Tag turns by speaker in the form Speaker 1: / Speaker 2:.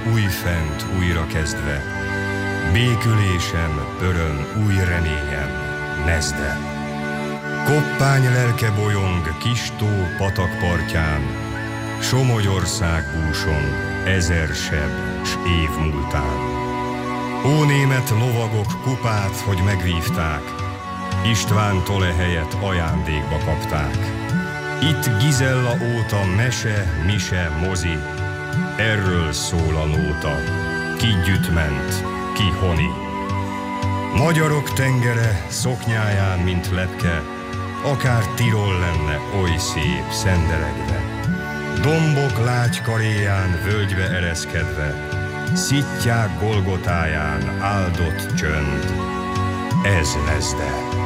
Speaker 1: újfent újra kezdve, békülésem, öröm, új reményem, Nezde. Koppány lelke bolyong kis tó patakpartján, Somogyország búsong ezer seb s év múltán. Ó német lovagok kupát, hogy megvívták, István Tole helyett ajándékba kapták. Itt Gizella óta mese, mise, mozi, erről szól a nóta, ki gyütt ment, ki honi. Magyarok tengere szoknyáján, mint lepke, akár Tirol lenne oly szép, szenderegve. Dombok lágy karéján völgybe ereszkedve, szittyák Golgotáján áldott csönd, ez Nezde.